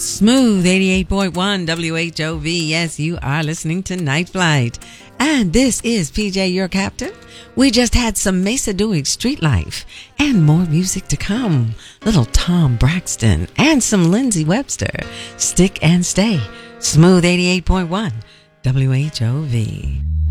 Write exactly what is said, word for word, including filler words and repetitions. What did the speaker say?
Smooth eighty-eight point one W H O V. Yes, you are listening to Night Flight. And this is P J, your captain. We just had some Mesa doing Street Life and more music to come. Little Tom Braxton and some Lindsey Webster. Stick and stay. Smooth eighty-eight point one W H O V.